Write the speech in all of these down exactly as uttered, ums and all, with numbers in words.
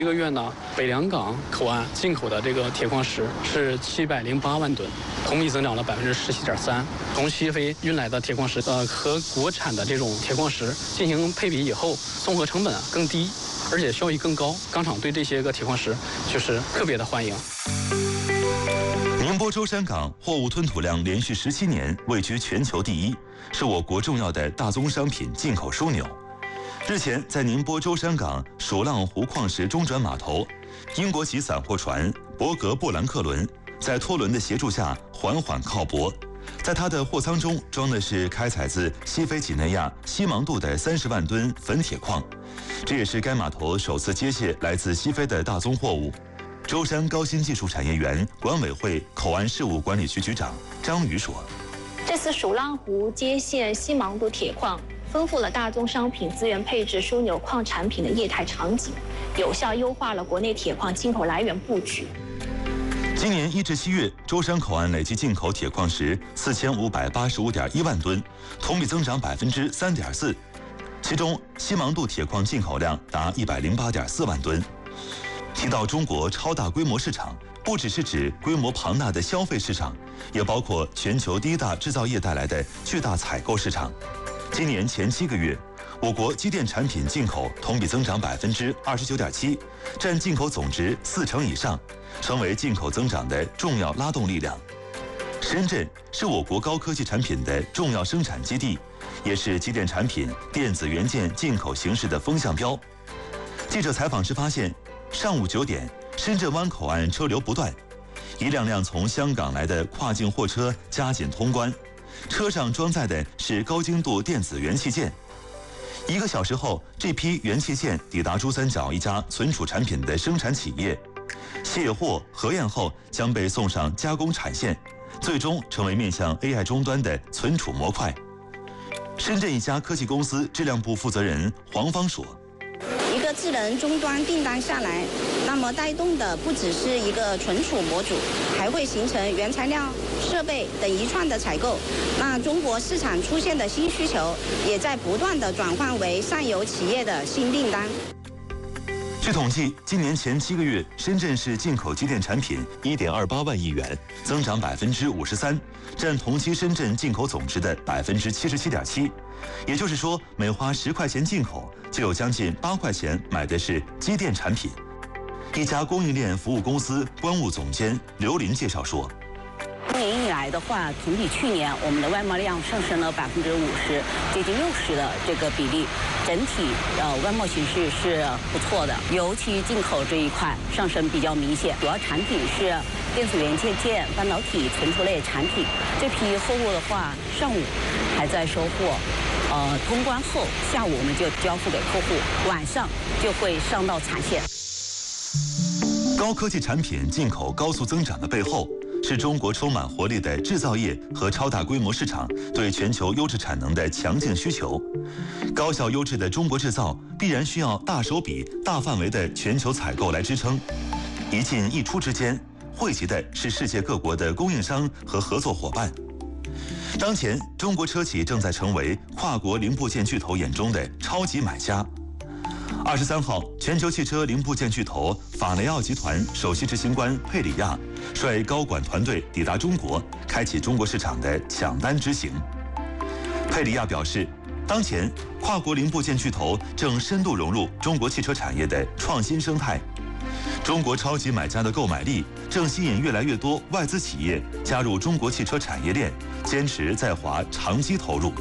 一个月呢，北良港口岸进口的这个铁矿石是七百零八万吨，同比增长了百分之十七点三。从西非运来的铁矿石，呃，和国产的这种铁矿石进行配比以后，综合成本啊更低，而且效益更高。钢厂对这些个铁矿石就是特别的欢迎。 宁波舟山港货物吞吐量连续十七年位居全球第一，是我国重要的大宗商品进口枢纽。日前，在宁波舟山港蜀浪湖矿石中转码头，英国籍散货船伯格布兰克轮在拖轮的协助下缓缓靠泊。在它的货舱中装的是开采自西非几内亚西芒杜的三十万吨粉铁矿，这也是该码头首次接卸来自西非的大宗货物。舟山高新技术产业园管委会口岸事务管理局局长张宇说：“ 这次蜀浪湖接卸西芒杜铁矿，丰富了大宗商品资源配置枢纽矿产品的业态场景，有效优化了国内铁矿进口来源布局。” 今年一至七月，舟山口岸累计进口铁矿石四千五百八十五点一万吨，同比增长百分之三点四。其中，西芒杜铁矿进口量达一百零八点四万吨。提到中国超大规模市场，不只是指规模庞大的消费市场，也包括全球第一大制造业带来的巨大采购市场。今年前七个月，我国机电产品进口同比增长百分之二十九点七，占进口总值四成以上，成为进口增长的重要拉动力量。深圳是我国高科技产品的重要生产基地，也是机电产品、电子元件进口形势的风向标。记者采访时发现，上午九点，深圳湾口岸车流不断，一辆辆从香港来的跨境货车加紧通关，车上装载的是高精度电子元器件。一个小时后，这批元器件抵达珠三角一家存储产品的生产企业，卸货核验后将被送上加工产线，最终成为面向 A I 终端的存储模块。深圳一家科技公司质量部负责人黄芳说：“ 一个智能终端订单下来，那么带动的不只是一个存储模组，还会形成原材料、设备等一串的采购。那中国市场出现的新需求，也在不断的转换为上游企业的新订单。” 据统计，今年前七个月，深圳市进口机电产品一点二八万亿元，增长百分之五十三，占同期深圳进口总值的百分之七十七点七。也就是说，每花十块钱进口，就有将近八块钱买的是机电产品。一家供应链服务公司关务总监刘林介绍说：“ 今年以来的话，同比去年我们的外贸量上升了百分之五十，接近六十的这个比例，整体呃外贸形势是不错的，尤其进口这一块上升比较明显。主要产品是电子元件件、半导体、存储类产品。这批货物的话，上午还在收货，呃通关后下午我们就交付给客户，晚上就会上到产线。” 高科技产品进口高速增长的背后，是中国充满活力的制造业和超大规模市场对全球优质产能的强劲需求。高效优质的中国制造必然需要大手笔、大范围的全球采购来支撑。一进一出之间，汇集的是世界各国的供应商和合作伙伴。当前，中国车企正在成为跨国零部件巨头眼中的超级买家。二十三号，全球汽车零部件巨头法雷奥集团首席执行官佩里亚率高管团队抵达中国，开启中国市场的抢单之行。佩里亚表示，当前跨国零部件巨头正深度融入中国汽车产业的创新生态，中国超级买家的购买力正吸引越来越多外资企业加入中国汽车产业链，坚持在华长期投入。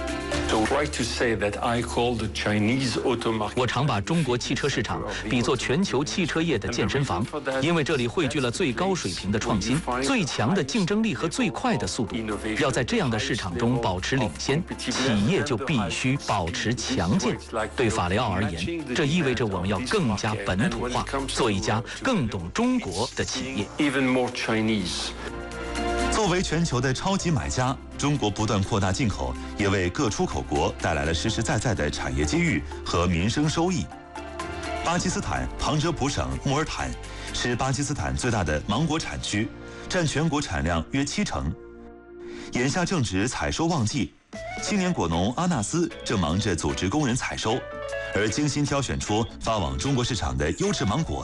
我常把中国汽车市场比作全球汽车业的健身房，因为这里汇聚了最高水平的创新、最强的竞争力和最快的速度。要在这样的市场中保持领先，企业就必须保持强健。对法雷奥而言，这意味着我们要更加本土化，做一家更懂中国的企业。 作为全球的超级买家，中国不断扩大进口，也为各出口国带来了实实在在的产业机遇和民生收益。巴基斯坦旁遮普省穆尔坦是巴基斯坦最大的芒果产区，占全国产量约七成。眼下正值采收旺季，青年果农阿纳斯正忙着组织工人采收， 而精心挑选出发往中国市场的优质芒果